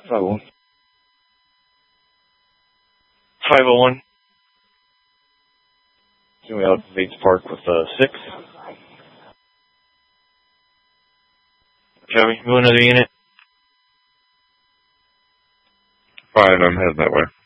501. 501. We out at Bates Park with 6. Copy. Move another unit. 5, I'm heading that way.